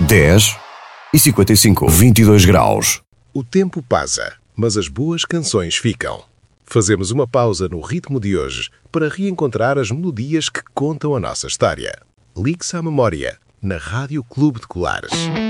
10h55, 22 graus. O tempo passa, mas as boas canções ficam. Fazemos uma pausa no ritmo de hoje para reencontrar as melodias que contam a nossa história. Ligue-se à memória, na Rádio Clube de Colares.